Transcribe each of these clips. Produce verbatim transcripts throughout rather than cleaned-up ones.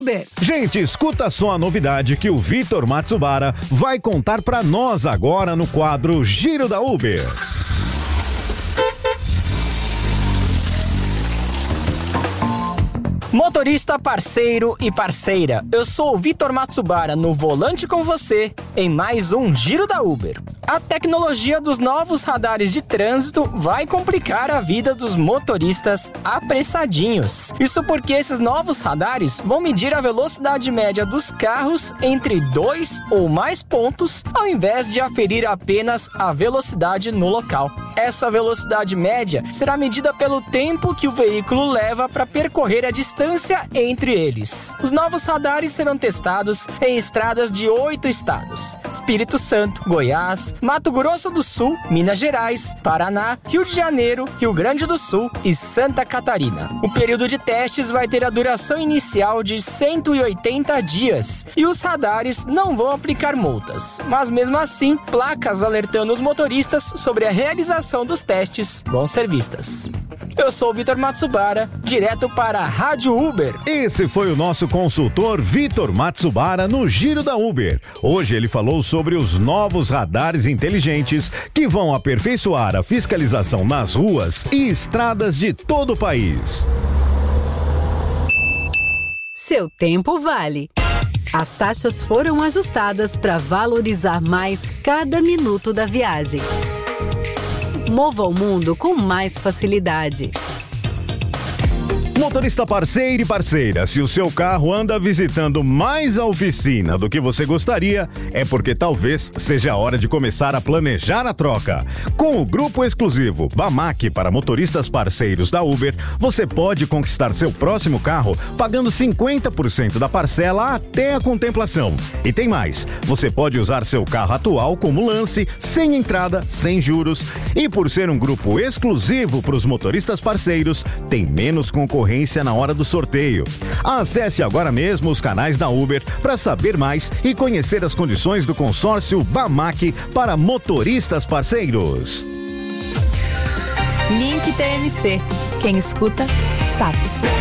Gente, escuta só a novidade que o Vitor Matsubara vai contar pra nós agora no quadro Giro da Uber. Motorista, parceiro e parceira, eu sou o Vitor Matsubara no volante com você em mais um Giro da Uber. A tecnologia dos novos radares de trânsito vai complicar a vida dos motoristas apressadinhos. Isso porque esses novos radares vão medir a velocidade média dos carros entre dois ou mais pontos, ao invés de aferir apenas a velocidade no local. Essa velocidade média será medida pelo tempo que o veículo leva para percorrer a distância entre eles. Os novos radares serão testados em estradas de oito estados: Espírito Santo, Goiás, Mato Grosso do Sul, Minas Gerais, Paraná, Rio de Janeiro, Rio Grande do Sul e Santa Catarina. O período de testes vai ter a duração inicial de cento e oitenta dias e os radares não vão aplicar multas, mas mesmo assim, placas alertando os motoristas sobre a realização dos testes vão ser vistas. Eu sou o Vitor Matsubara, direto para a Rádio Uber. Esse foi o nosso consultor Vitor Matsubara no Giro da Uber. Hoje ele falou sobre os novos radares inteligentes que vão aperfeiçoar a fiscalização nas ruas e estradas de todo o país. Seu tempo vale. As taxas foram ajustadas para valorizar mais cada minuto da viagem. Mova o mundo com mais facilidade. Motorista parceiro e parceira, se o seu carro anda visitando mais a oficina do que você gostaria, é porque talvez seja a hora de começar a planejar a troca. Com o grupo exclusivo Bamac para motoristas parceiros da Uber, você pode conquistar seu próximo carro pagando cinquenta por cento da parcela até a contemplação. E tem mais, você pode usar seu carro atual como lance, sem entrada, sem juros. E por ser um grupo exclusivo para os motoristas parceiros, tem menos concorrência na hora do sorteio. Acesse agora mesmo os canais da Uber para saber mais e conhecer as condições do consórcio Bamac para motoristas parceiros. Link T M C. Quem escuta, sabe.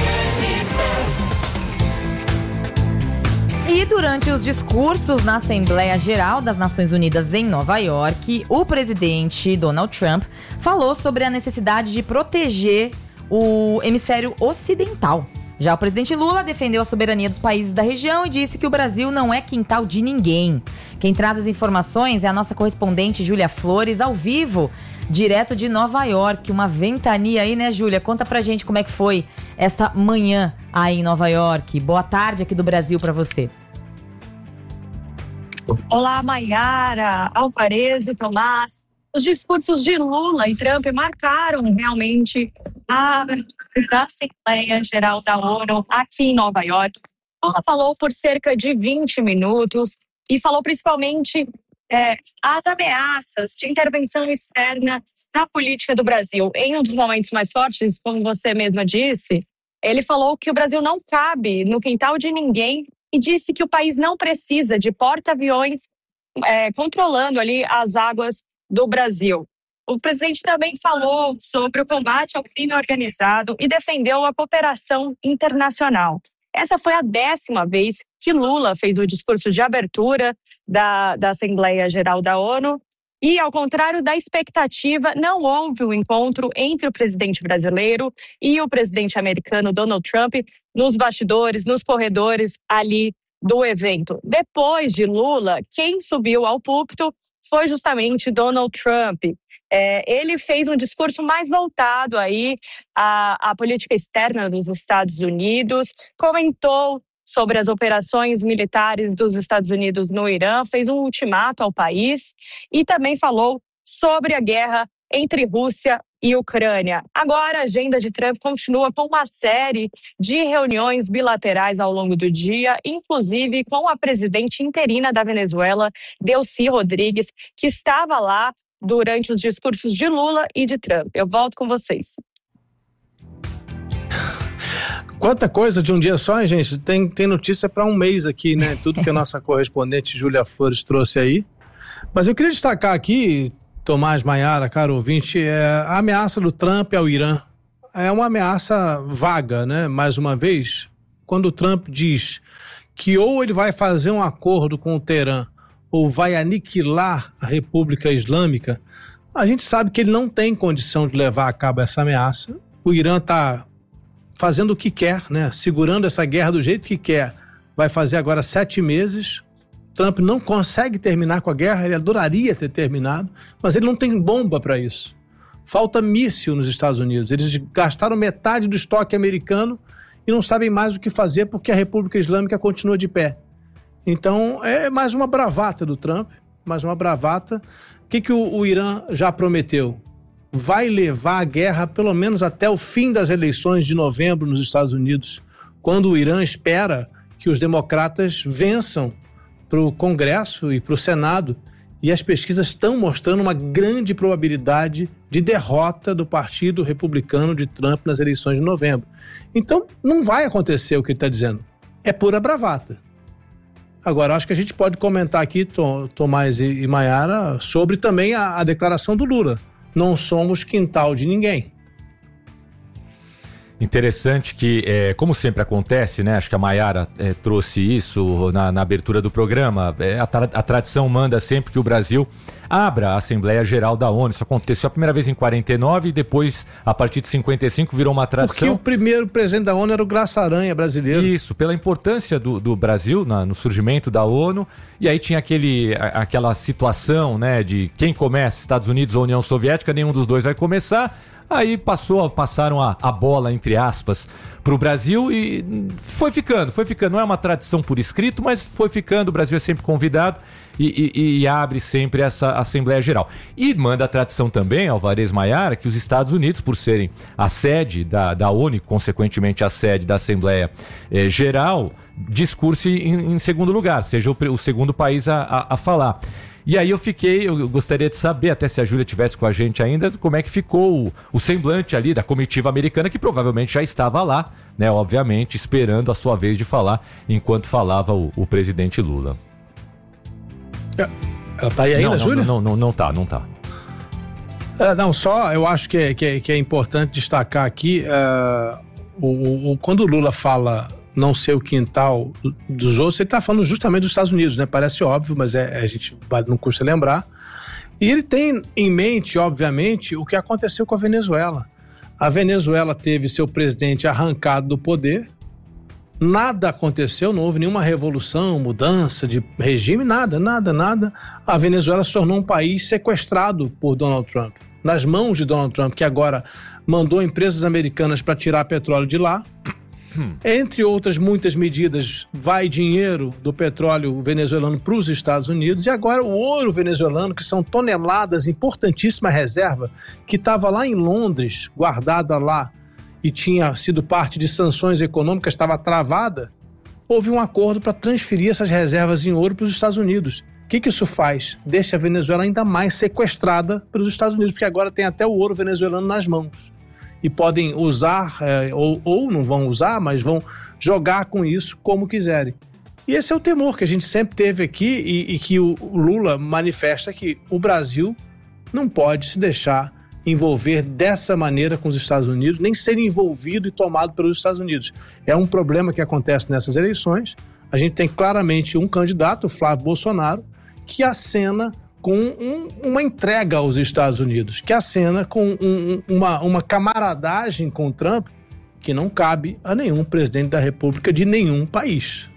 E durante os discursos na Assembleia Geral das Nações Unidas em Nova York, o presidente Donald Trump falou sobre a necessidade de proteger o hemisfério ocidental. Já o presidente Lula defendeu a soberania dos países da região e disse que o Brasil não é quintal de ninguém. Quem traz as informações é a nossa correspondente Júlia Flores, ao vivo, direto de Nova York. Uma ventania aí, né, Júlia? Conta pra gente como é que foi esta manhã aí em Nova York. Boa tarde aqui do Brasil pra você. Olá, Maiara, Alvarez, Tomás. Os discursos de Lula e Trump marcaram realmente a da Assembleia Geral da ONU aqui em Nova York. Lula falou por cerca de vinte minutos e falou principalmente é, as ameaças de intervenção externa na política do Brasil. Em um dos momentos mais fortes, como você mesma disse, ele falou que o Brasil não cabe no quintal de ninguém e disse que o país não precisa de porta-aviões é, controlando ali as águas do Brasil. O presidente também falou sobre o combate ao crime organizado e defendeu a cooperação internacional. Essa foi a décima vez que Lula fez o discurso de abertura da, da Assembleia Geral da ONU e, ao contrário da expectativa, não houve um encontro entre o presidente brasileiro e o presidente americano Donald Trump nos bastidores, nos corredores ali do evento. Depois de Lula, quem subiu ao púlpito foi justamente Donald Trump. É, ele fez um discurso mais voltado aí à, à política externa dos Estados Unidos, comentou sobre as operações militares dos Estados Unidos no Irã, fez um ultimato ao país e também falou sobre a guerra entre Rússia e Ucrânia. Agora, a agenda de Trump continua com uma série de reuniões bilaterais ao longo do dia, inclusive com a presidente interina da Venezuela, Delcy Rodrigues, que estava lá durante os discursos de Lula e de Trump. Eu volto com vocês. Quanta coisa de um dia só, hein, gente? Tem, tem notícia para um mês aqui, né? Tudo que a nossa correspondente Júlia Flores trouxe aí. Mas eu queria destacar aqui, Tomás, Maiara, caro ouvinte, é a ameaça do Trump ao Irã. É uma ameaça vaga, né? Mais uma vez, quando o Trump diz que ou ele vai fazer um acordo com o Teherã ou vai aniquilar a República Islâmica, a gente sabe que ele não tem condição de levar a cabo essa ameaça. O Irã está fazendo o que quer, né? Segurando essa guerra do jeito que quer. Vai fazer agora sete meses. Trump não consegue terminar com a guerra, ele adoraria ter terminado, mas ele não tem bomba para isso. Falta míssil nos Estados Unidos. Eles gastaram metade do estoque americano e não sabem mais o que fazer porque a República Islâmica continua de pé. Então, é mais uma bravata do Trump, mais uma bravata. O que, que o, o Irã já prometeu? Vai levar a guerra pelo menos até o fim das eleições de novembro nos Estados Unidos, quando o Irã espera que os democratas vençam para o Congresso e para o Senado. E as pesquisas estão mostrando uma grande probabilidade de derrota do Partido Republicano de Trump nas eleições de novembro. Então, não vai acontecer o que ele está dizendo. É pura bravata. Agora, acho que a gente pode comentar aqui, Tomás e Maiara, sobre também a, a declaração do Lula. Não somos quintal de ninguém. Interessante que, é, como sempre acontece, né? Acho que a Maiara é, trouxe isso na, na abertura do programa. É, a, tra- a tradição manda sempre que o Brasil abra a Assembleia Geral da ONU. Isso aconteceu a primeira vez em quarenta e nove e depois, a partir de cinquenta e cinco, virou uma tradição. Porque o primeiro presidente da ONU era o Graça Aranha brasileiro. Isso, pela importância do, do Brasil na, no surgimento da ONU. E aí tinha aquele, a, aquela situação, né, de quem começa, Estados Unidos ou União Soviética, nenhum dos dois vai começar. Aí passou, passaram a, a bola, entre aspas, para o Brasil e foi ficando, foi ficando. Não é uma tradição por escrito, mas foi ficando. O Brasil é sempre convidado e, e, e abre sempre essa Assembleia Geral. E manda a tradição também, Alvarez Maiara, que os Estados Unidos, por serem a sede da, da ONU e, consequentemente, a sede da Assembleia eh, Geral, discurse em, em segundo lugar, seja o, o segundo país a, a, a falar. E aí eu fiquei, eu gostaria de saber, até se a Júlia estivesse com a gente ainda, como é que ficou o, o semblante ali da comitiva americana, que provavelmente já estava lá, né, obviamente, esperando a sua vez de falar, enquanto falava o, o presidente Lula. Ela tá aí ainda, não, não, Júlia? Não, não, não tá, não tá. É, não, só eu acho que é, que é, que é importante destacar aqui, uh, o, o, quando o Lula fala não ser o quintal dos outros, ele está falando justamente dos Estados Unidos, né? Parece óbvio, mas é, a gente não custa lembrar. E ele tem em mente, obviamente, o que aconteceu com a Venezuela. A Venezuela teve seu presidente arrancado do poder, nada aconteceu, não houve nenhuma revolução, mudança de regime, nada, nada, nada. A Venezuela se tornou um país sequestrado por Donald Trump, nas mãos de Donald Trump, que agora mandou empresas americanas para tirar petróleo de lá. Entre outras muitas medidas, vai dinheiro do petróleo venezuelano para os Estados Unidos e agora o ouro venezuelano, que são toneladas, importantíssima reserva, que estava lá em Londres, guardada lá e tinha sido parte de sanções econômicas, estava travada. Houve um acordo para transferir essas reservas em ouro para os Estados Unidos. O que, que isso faz? Deixa a Venezuela ainda mais sequestrada pelos Estados Unidos, porque agora tem até o ouro venezuelano nas mãos. E podem usar, é, ou, ou não vão usar, mas vão jogar com isso como quiserem. E esse é o temor que a gente sempre teve aqui e, e que o Lula manifesta, que o Brasil não pode se deixar envolver dessa maneira com os Estados Unidos, nem ser envolvido e tomado pelos Estados Unidos. É um problema que acontece nessas eleições. A gente tem claramente um candidato, o Flávio Bolsonaro, que acena com um, uma entrega aos Estados Unidos, que acena com um, uma, uma camaradagem com o Trump que não cabe a nenhum presidente da República de nenhum país.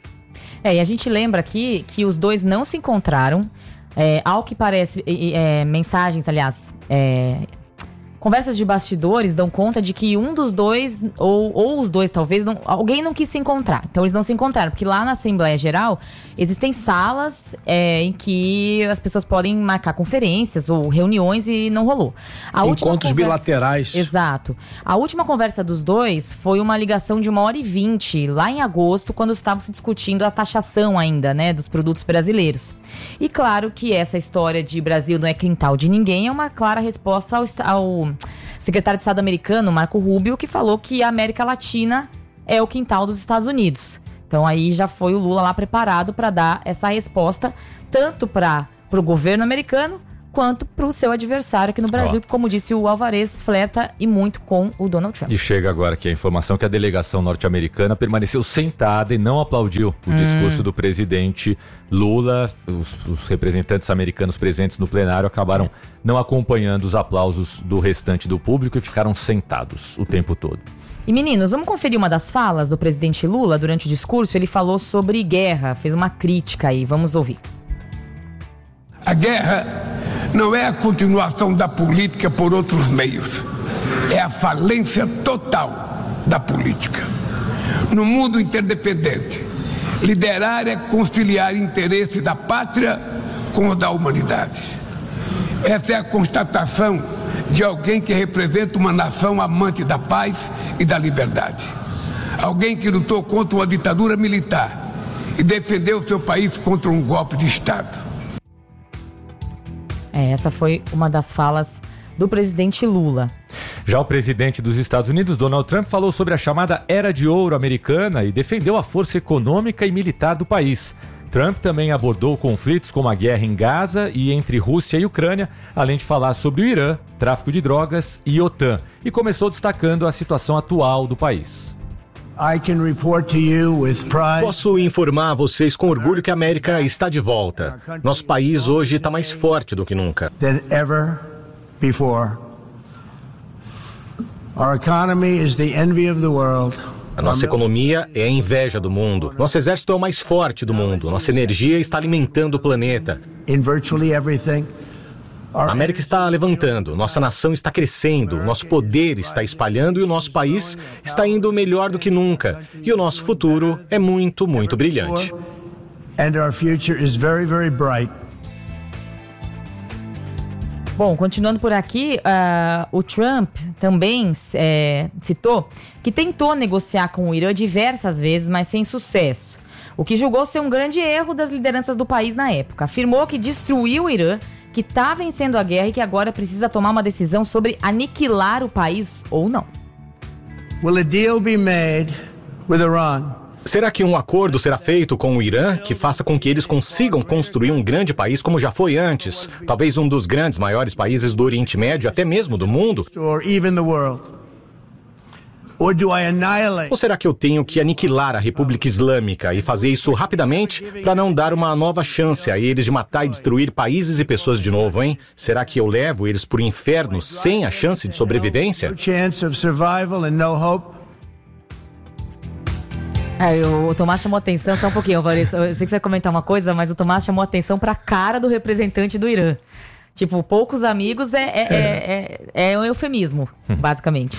É, e a gente lembra aqui que os dois não se encontraram, é, ao que parece, é, mensagens, aliás, é, conversas de bastidores dão conta de que um dos dois, ou, ou os dois talvez, não, alguém não quis se encontrar. Então eles não se encontraram, porque lá na Assembleia Geral existem salas é, em que as pessoas podem marcar conferências ou reuniões e não rolou. A Encontros conversa, bilaterais. Exato. A última conversa dos dois foi uma ligação de uma hora e vinte, lá em agosto, quando estavam se discutindo a taxação ainda, né, dos produtos brasileiros. E claro que essa história de Brasil não é quintal de ninguém é uma clara resposta ao, ao secretário de Estado americano, Marco Rubio, que falou que a América Latina é o quintal dos Estados Unidos. Então aí já foi o Lula lá preparado para dar essa resposta, tanto para o governo americano, quanto para o seu adversário aqui no Brasil, oh. que, como disse o Alvarez, flerta e muito com o Donald Trump. E chega agora aqui a informação que a delegação norte-americana permaneceu sentada e não aplaudiu o hum. discurso do presidente Lula. Os, os representantes americanos presentes no plenário acabaram é. não acompanhando os aplausos do restante do público e ficaram sentados o tempo todo. E meninos, vamos conferir uma das falas do presidente Lula durante o discurso. Ele falou sobre guerra, fez uma crítica aí, vamos ouvir. A guerra não é a continuação da política por outros meios, é a falência total da política. No mundo interdependente, liderar é conciliar interesse da pátria com o da humanidade. Essa é a constatação de alguém que representa uma nação amante da paz e da liberdade. Alguém que lutou contra uma ditadura militar e defendeu seu país contra um golpe de Estado. É, essa foi uma das falas do presidente Lula. Já o presidente dos Estados Unidos, Donald Trump, falou sobre a chamada Era de Ouro americana e defendeu a força econômica e militar do país. Trump também abordou conflitos como a guerra em Gaza e entre Rússia e Ucrânia, além de falar sobre o Irã, tráfico de drogas e OTAN, e começou destacando a situação atual do país. Posso informar vocês com orgulho que a América está de volta. Nosso país hoje está mais forte do que nunca. A nossa economia é a inveja do mundo. Nosso exército é o mais forte do mundo. Nossa energia está alimentando o planeta. A América está levantando, nossa nação está crescendo, nosso poder está espalhando e o nosso país está indo melhor do que nunca. E o nosso futuro é muito, muito brilhante. Bom, continuando por aqui, uh, o Trump também é, citou que tentou negociar com o Irã diversas vezes, mas sem sucesso. O que julgou ser um grande erro das lideranças do país na época. Afirmou que destruiu o Irã, que está vencendo a guerra e que agora precisa tomar uma decisão sobre aniquilar o país ou não. Will a deal be made with Iran? Será que um acordo será feito com o Irã que faça com que eles consigam construir um grande país como já foi antes? Talvez um dos grandes, maiores países do Oriente Médio, até mesmo do mundo? Or even the world? Or do I annihilate? Ou será que eu tenho que aniquilar a República Islâmica e fazer isso rapidamente para não dar uma nova chance a eles de matar e destruir países e pessoas de novo, hein? Será que eu levo eles pro inferno sem a chance de sobrevivência? É, o Tomás chamou atenção, só um pouquinho, Vanessa. Eu sei que você vai comentar uma coisa, mas o Tomás chamou atenção pra cara do representante do Irã. Tipo, poucos amigos é, é, é. é, é um eufemismo, basicamente.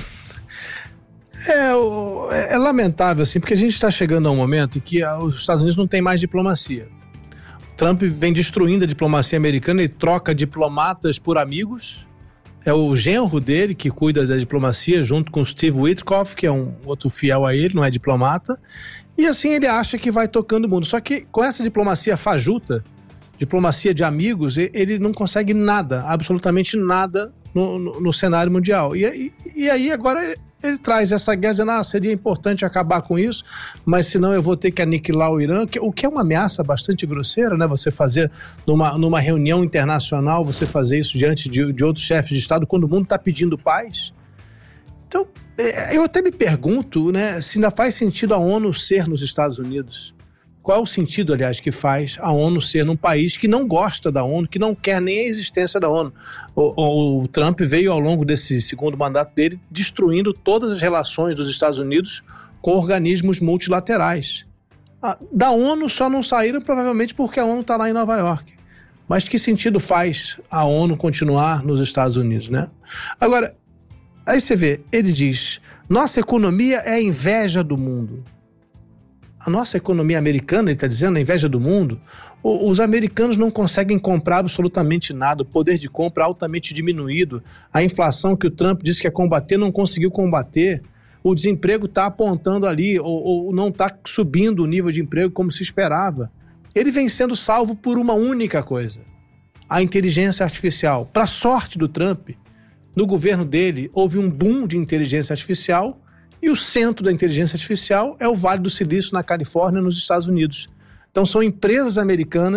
É, é, é lamentável, assim, porque a gente está chegando a um momento em que os Estados Unidos não tem mais diplomacia. O Trump vem destruindo a diplomacia americana e troca diplomatas por amigos. É o genro dele que cuida da diplomacia, junto com o Steve Witkoff, que é um outro fiel a ele, não é diplomata. E assim ele acha que vai tocando o mundo. Só que com essa diplomacia fajuta, diplomacia de amigos, ele não consegue nada, absolutamente nada no, no, no cenário mundial. E, e, e aí agora ele traz essa guerra dizendo, ah, seria importante acabar com isso, mas senão eu vou ter que aniquilar o Irã, que, o que é uma ameaça bastante grosseira, né? Você fazer numa, numa reunião internacional, você fazer isso diante de, de outros chefes de Estado, quando o mundo está pedindo paz. Então, eu até me pergunto, né, se ainda faz sentido a ONU ser nos Estados Unidos. Qual é o sentido, aliás, que faz a ONU ser num país que não gosta da ONU, que não quer nem a existência da ONU? O, o, o Trump veio, ao longo desse segundo mandato dele, destruindo todas as relações dos Estados Unidos com organismos multilaterais. Ah, da ONU só não saíram provavelmente porque a ONU está lá em Nova York. Mas que sentido faz a ONU continuar nos Estados Unidos, né? Agora, aí você vê, ele diz, nossa economia é a inveja do mundo. A nossa economia americana, ele está dizendo, a inveja do mundo, os americanos não conseguem comprar absolutamente nada, o poder de compra é altamente diminuído, a inflação que o Trump disse que ia combater não conseguiu combater, o desemprego está apontando ali, ou, ou não está subindo o nível de emprego como se esperava. Ele vem sendo salvo por uma única coisa, a inteligência artificial. Para sorte do Trump, no governo dele houve um boom de inteligência artificial. E o centro da inteligência artificial é o Vale do Silício, na Califórnia, nos Estados Unidos. Então são empresas americanas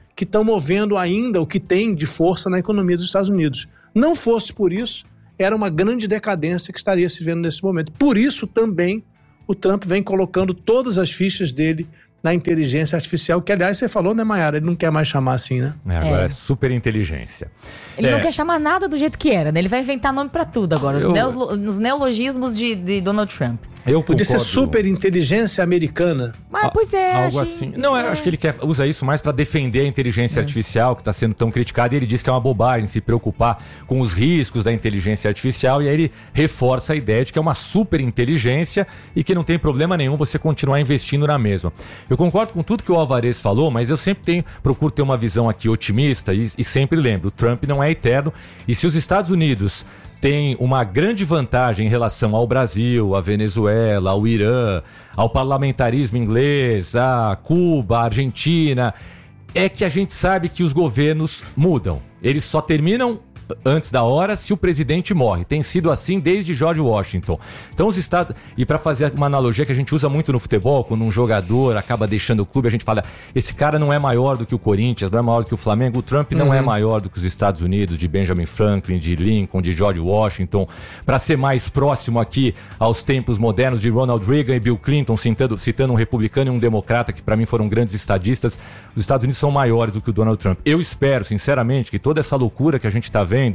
que estão movendo ainda o que tem de força na economia dos Estados Unidos. Não fosse por isso, era uma grande decadência que estaria se vendo nesse momento. Por isso também o Trump vem colocando todas as fichas dele na inteligência artificial, que aliás você falou, né, Mayara? Ele não quer mais chamar assim, né? É, agora é, É. super inteligência. Ele É. não quer chamar nada do jeito que era, né? Ele vai inventar nome pra tudo agora. Os, Eu- neos- os neologismos de, de Donald Trump. Eu Podia ser concordo. super inteligência americana. Mas, pois é, Algo achei- assim. Não, eu acho que ele quer, usa isso mais para defender a inteligência artificial, que está sendo tão criticada, e ele diz que é uma bobagem se preocupar com os riscos da inteligência artificial, e aí ele reforça a ideia de que é uma super inteligência e que não tem problema nenhum você continuar investindo na mesma. Eu concordo com tudo que o Alvarez falou, mas eu sempre tenho, procuro ter uma visão aqui otimista e, e sempre lembro, o Trump não é eterno, e se os Estados Unidos tem uma grande vantagem em relação ao Brasil, à Venezuela, ao Irã, ao parlamentarismo inglês, a Cuba, a Argentina, é que a gente sabe que os governos mudam. Eles só terminam antes da hora se o presidente morre. Tem sido assim desde George Washington. Então os estados... E para fazer uma analogia que a gente usa muito no futebol, quando um jogador acaba deixando o clube, a gente fala, esse cara não é maior do que o Corinthians, não é maior do que o Flamengo. O Trump não Uhum. é maior do que os Estados Unidos, de Benjamin Franklin, de Lincoln, de George Washington. Para ser mais próximo aqui aos tempos modernos de Ronald Reagan e Bill Clinton, citando, citando um republicano e um democrata, que para mim foram grandes estadistas, os Estados Unidos são maiores do que o Donald Trump. Eu espero, sinceramente, que toda essa loucura que a gente está vendo,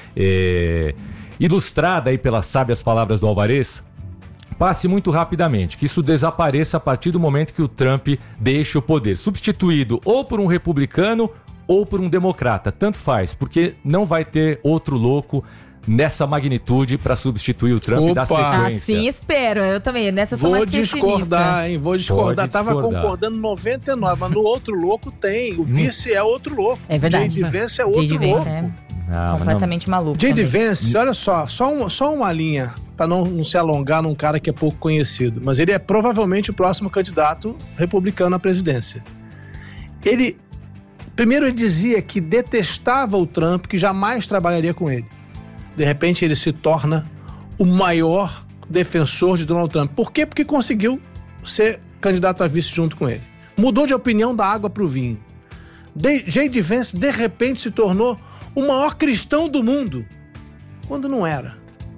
é, ilustrada aí pelas sábias palavras do Alvarez, passe muito rapidamente, que isso desapareça a partir do momento que o Trump deixe o poder, substituído ou por um republicano ou por um democrata, tanto faz, porque não vai ter outro louco nessa magnitude para substituir o Trump e dar Opa! sequência. Assim espero, eu também. Nessa sou Vou mais pessimista. discordar, hein? Vou discordar. Pode Tava discordar. concordando noventa e nove, mas no outro louco tem. O vice é outro louco. É verdade. J D Vance é J D outro Vance louco. é Não, mas completamente maluco. J D também. Vance, olha só, só, um, só uma linha, para não, não se alongar num cara que é pouco conhecido, mas ele é provavelmente o próximo candidato republicano à presidência. Ele, primeiro ele dizia que detestava o Trump, que jamais trabalharia com ele. De repente ele se torna o maior defensor de Donald Trump. Por quê? Porque conseguiu ser candidato a vice junto com ele. Mudou de opinião da água para o vinho. J D Vance, de repente, se tornou o maior cristão do mundo, quando não era.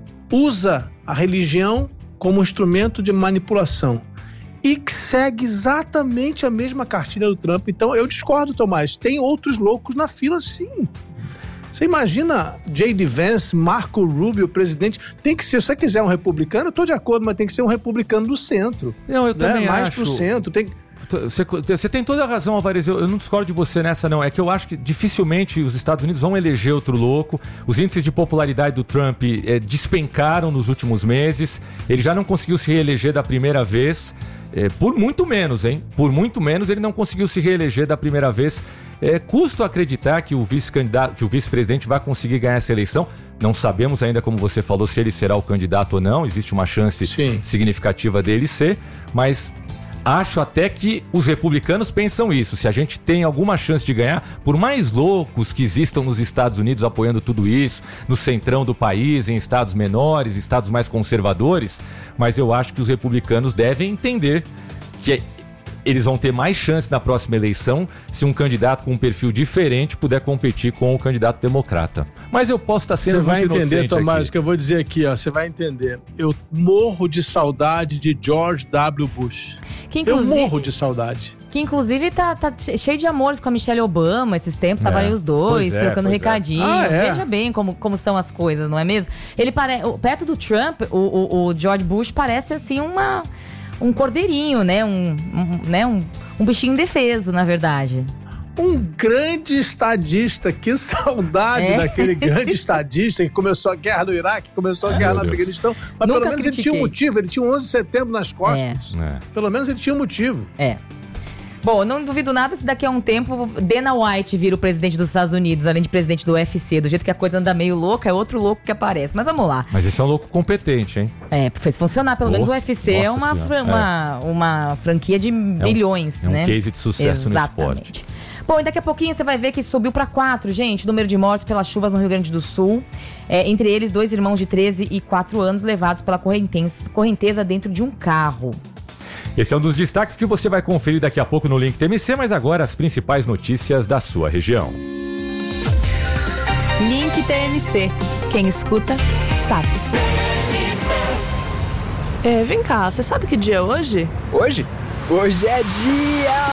Usa a religião como instrumento de manipulação e que segue exatamente a mesma cartilha do Trump. Então, eu discordo, Tomás. Tem outros loucos na fila, sim. Você imagina J D Vance, Marco Rubio, presidente. Tem que ser, se você quiser um republicano, eu estou de acordo, mas tem que ser um republicano do centro. Não, eu né? também Mais acho. pro centro. Tem... Você, você tem toda a razão, Alvarez. Eu, eu não discordo de você nessa, não. É que eu acho que dificilmente os Estados Unidos vão eleger outro louco. Os índices de popularidade do Trump é, despencaram nos últimos meses. Ele já não conseguiu se reeleger da primeira vez. É, por muito menos, hein? Por muito menos ele não conseguiu se reeleger da primeira vez. É, custo acreditar que o vice-candidato, que o vice-presidente vai conseguir ganhar essa eleição. Não sabemos ainda, como você falou, se ele será o candidato ou não. Existe uma chance Sim. significativa dele ser, mas acho até que os republicanos pensam isso. Se a gente tem alguma chance de ganhar, por mais loucos que existam nos Estados Unidos apoiando tudo isso, no centrão do país, em estados menores, estados mais conservadores, mas eu acho que os republicanos devem entender que eles vão ter mais chance na próxima eleição se um candidato com um perfil diferente puder competir com o candidato democrata. Mas eu posso estar sendo Você vai muito entender, inocente Tomás, aqui. o que eu vou dizer aqui, ó. Você vai entender. Eu morro de saudade de George W. Bush. Que, Eu inclusive, morro de saudade. que inclusive tá, tá cheio de amores com a Michelle Obama esses tempos. Estavam É. ali os dois, Pois é, trocando pois é. recadinho. Ah, é? Veja bem como, como são as coisas, não é mesmo? Ele pare... Perto do Trump, o, o, o George Bush parece assim uma... um cordeirinho, né? Um, um, né? um, um bichinho indefeso, na verdade. Um grande estadista, que saudade É. daquele grande estadista que começou a guerra no Iraque, começou a Ai, guerra meu no Deus. Afeganistão. Mas Nunca pelo menos ele critiquei. tinha um motivo, ele tinha o onze de setembro nas costas. É, É. Pelo menos ele tinha um motivo. é. Bom, não duvido nada se daqui a um tempo Dana White vira o presidente dos Estados Unidos, além de presidente do U F C. Do jeito que a coisa anda meio louca, é outro louco que aparece. Mas vamos lá. Mas esse é um louco competente, hein? É, fez funcionar. Pelo Oh, menos o U F C é nossa uma, senhora. fran- uma, uma franquia de bilhões, é um né? case de sucesso no Exatamente. esporte. Bom, e daqui a pouquinho você vai ver que subiu para quatro, gente, o número de mortes pelas chuvas no Rio Grande do Sul. É, entre eles, dois irmãos de treze e quatro anos levados pela correnteza, correnteza dentro de um carro. Esse é um dos destaques que você vai conferir daqui a pouco no Link T M C, mas agora as principais notícias da sua região. Link T M C. Quem escuta, sabe. É, vem cá, você sabe que dia é hoje? Hoje? Hoje é dia